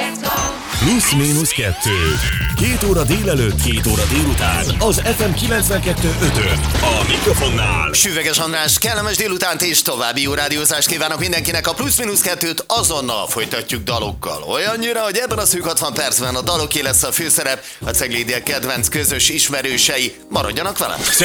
Plusz-minusz 2. 2 óra délelőtt, 2 óra délután. Az FM 92.5-ön. A mikrofonnál Süveges András, kellemes délutánt és további jó rádiózást kívánok mindenkinek. A Plusz-minusz 2-t azonnal folytatjuk dalokkal. Olyannyira, hogy ebben a szűk 60 percben a daloké lesz a főszerep, a Ceglédiek kedvenc közös ismerősei. Maradjanak velem!